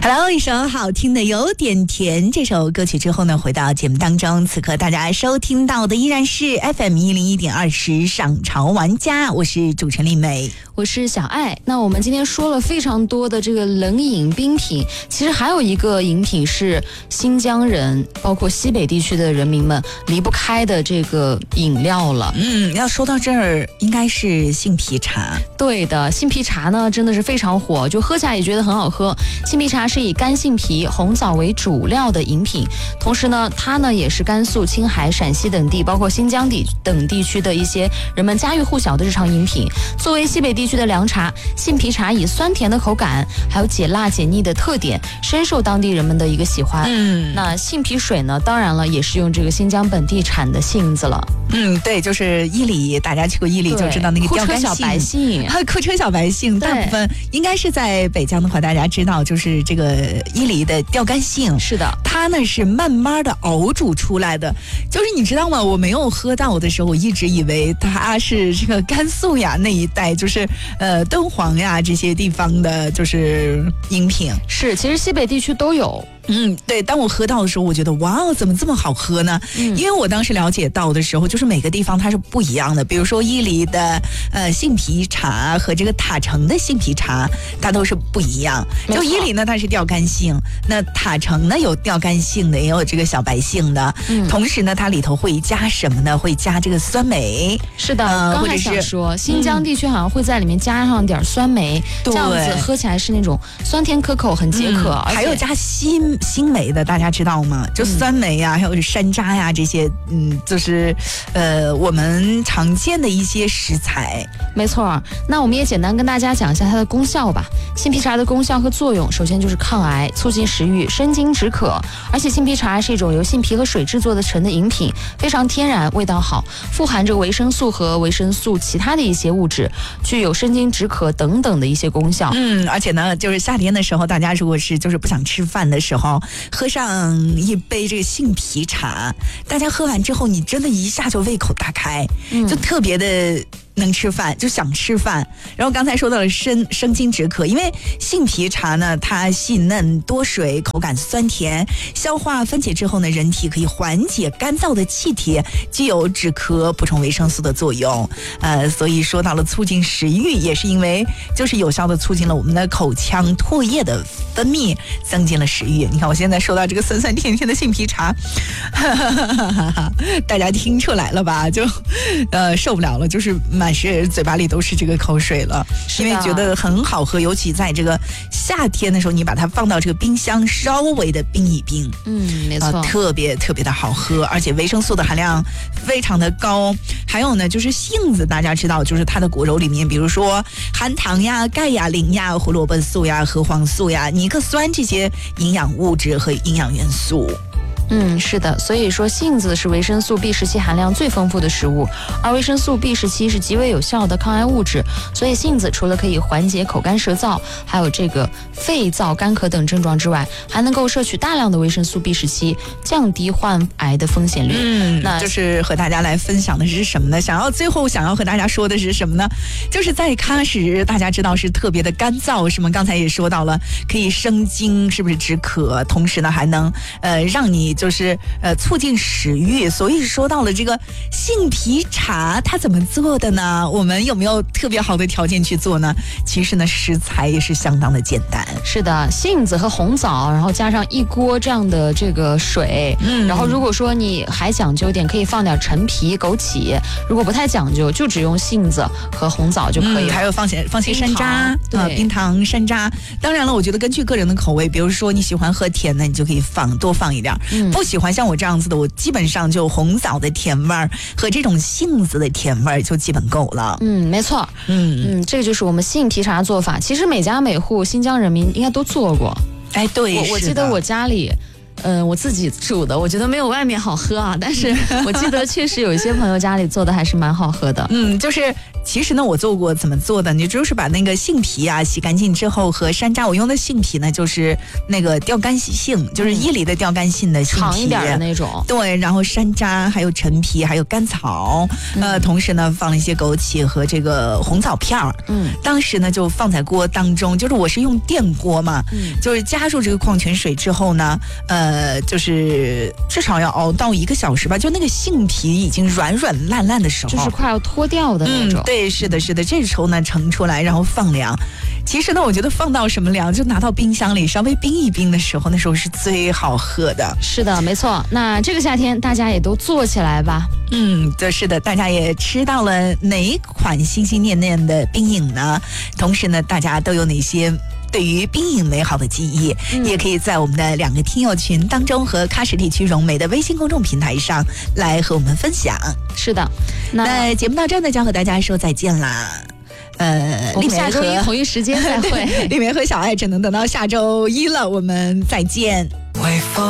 Hello， 一首好听的有点甜这首歌曲之后呢，回到节目当中，此刻大家收听到的依然是 FM101.2时尚潮玩家，我是主持人丽美， 我是小爱。那我们今天说了非常多的这个冷饮冰品，其实还有一个饮品是新疆人包括西北地区的人民们离不开的这个饮料了。 要说到这儿应该是杏皮茶。 对的，杏皮茶呢真的是非常火，就喝起来也觉得很好喝。杏皮茶是以干杏皮、红枣为主料的饮品，同时呢它呢也是甘肃、青海、陕西等地包括新疆等地区的一些人们家喻户晓的日常饮品。作为西北地区的凉茶，杏皮茶以酸甜的口感还有解辣解腻的特点，深受当地人们的一个喜欢。那杏皮水呢当然了也是用这个新疆本地产的杏子了。 对，就是伊犁，大家去过伊犁就知道那个吊干杏、 库车小白杏， 库车小白杏，大部分应该是在北疆的话，大家知道就是这个伊犁的吊干杏。 是的， 它呢是慢慢的熬煮出来的，就是你知道吗？我没有喝到的时候，我一直以为它是这个甘肃呀那一带，就是敦煌呀这些地方的，就是饮品。 是，其实西北地区都有。 对，当我喝到的时候，我觉得哇，怎么这么好喝呢？因为我当时了解到的时候，就是每个地方它是不一样的。比如说伊犁的杏皮茶和这个塔城的杏皮茶，它都是不一样。就伊犁呢，它是吊干杏；那塔城呢，有吊干杏的，也有这个小白杏的。同时呢，它里头会加什么呢？会加这个酸梅。 是的，刚才想说，新疆地区好像会在里面加上点酸梅，这样子喝起来是那种酸甜可口，很解渴。 还有加新梅的，大家知道吗？就酸梅呀，还有山楂呀这些，就是我们常见的一些食材。 没错，那我们也简单跟大家讲一下它的功效吧。杏皮茶的功效和作用，首先就是抗癌、促进食欲、生津止渴。而且杏皮茶是一种由杏皮和水制作的成的饮品，非常天然，味道好，富含着维生素和维生素其他的一些物质，具有生津止渴等等的一些功效。 而且呢，就是夏天的时候，大家如果是就是不想吃饭的时候，喝上一杯这个杏皮茶，大家喝完之后，你真的一下就胃口大开，就特别的能吃饭，就想吃饭。然后刚才说到了生津止渴，因为杏皮茶呢，它细嫩多水，口感酸甜，消化分解之后呢，人体可以缓解干燥的气体，具有止咳、补充维生素的作用。所以说到了促进食欲，也是因为就是有效的促进了我们的口腔唾液的分泌，增进了食欲。你看我现在说到这个酸酸甜甜的杏皮茶，大家听出来了吧？就受不了了，就是满是嘴巴里都是这个口水了，因为觉得很好喝，尤其在这个夏天的时候，你把它放到这个冰箱稍微的冰一冰， 没错， 特别特别的好喝，而且维生素的含量非常的高。还有呢，就是杏子，大家知道，就是它的果肉里面，比如说含糖呀、钙呀、磷呀、胡萝卜素呀、核黄素呀、尼克酸这些营养物质和营养元素。 是的，所以说杏子是维生素 B17含量最丰富的食物，而维生素 B17是极为有效的抗癌物质，所以杏子除了可以缓解口干舌燥，还有这个肺燥干咳等症状之外，还能够摄取大量的维生素 B17，降低患癌的风险率。 那就是和大家来分享的是什么呢？最后想要和大家说的是什么呢？就是在喀什，大家知道是特别的干燥，是吗？刚才也说到了，可以生津，是不是止渴？同时呢，还能让你就是促进食欲。所以说到了这个杏皮茶，它怎么做的呢？我们有没有特别好的条件去做呢？其实呢，食材也是相当的简单。 是的，杏子和红枣，然后加上一锅这样的这个水，然后如果说你还讲究一点，可以放点陈皮、枸杞；如果不太讲究，就只用杏子和红枣就可以了。 还有放些山楂，冰糖、山楂。当然了，我觉得根据个人的口味，比如说你喜欢喝甜的，你就可以多放一点。不喜欢像我这样子的，我基本上就红枣的甜味儿和这种杏子的甜味儿就基本够了。 没错。这个就是我们杏皮茶做法。其实每家每户新疆人民应该都做过。 对， 我记得我家里我自己煮的，我觉得没有外面好喝啊。但是我记得确实有一些朋友家里做的还是蛮好喝的。 就是其实呢，我做过怎么做的？你就是把那个杏皮啊洗干净之后和山楂，我用的杏皮呢就是那个吊干杏，就是1厘的吊干杏的杏皮， 长一点的那种。 对，然后山楂还有陈皮还有甘草，同时呢放了一些枸杞和这个红枣片儿。当时呢就放在锅当中，就是我是用电锅嘛，就是加入这个矿泉水之后呢，就是至少要熬到1个小时吧，就那个杏皮已经软软烂烂的时候， 就是快要脱掉的那种。 对，是的，是的，这时候呢盛出来，然后放凉。其实呢，我觉得放到什么凉，就拿到冰箱里稍微冰一冰的时候，那时候是最好喝的。 是的，没错。那这个夏天大家也都做起来吧。 是的，大家也吃到了哪一款心心念念的冰饮呢？同时呢，大家都有哪些对于冰饮美好的记忆，也可以在我们的2个听友群当中和喀什地区融媒的微信公众平台上来和我们分享。 是的， 那节目到这呢，就要和大家说再见啦。 我们下周一同一时间再会。 丽梅和小爱只能等到下周一了，我们再见。